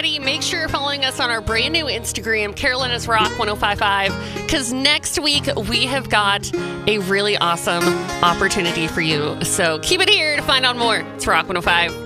ready. Make sure you're following us on our brand new Instagram, Carolina's Rock 1055, because next week we have got a really awesome opportunity for you. So keep it here to find out more. It's Rock 105.